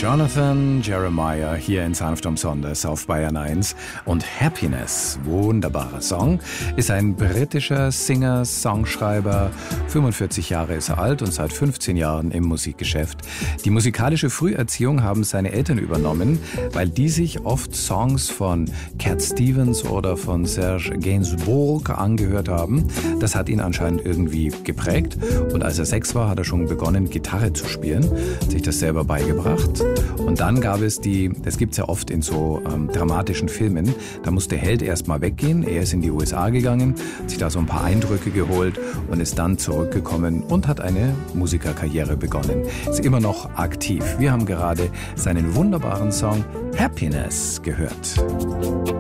Jonathan Jeremiah hier in Sanft umsonst auf Bayern 1 und Happiness, wunderbarer Song, ist ein britischer Singer, Songschreiber, 45 Jahre ist er alt und seit 15 Jahren im Musikgeschäft. Die musikalische Früherziehung haben seine Eltern übernommen, weil die sich oft Songs von Cat Stevens oder von Serge Gainsbourg angehört haben. Das hat ihn anscheinend irgendwie geprägt und als er 6 war, hat er schon begonnen, Gitarre zu spielen, hat sich das selber beigebracht. Und dann gab es das gibt's ja oft in so dramatischen Filmen, da muss der Held erst mal weggehen, er ist in die USA gegangen, hat sich da so ein paar Eindrücke geholt und ist dann zurückgekommen und hat eine Musikerkarriere begonnen. Ist immer noch aktiv. Wir haben gerade seinen wunderbaren Song Happiness gehört.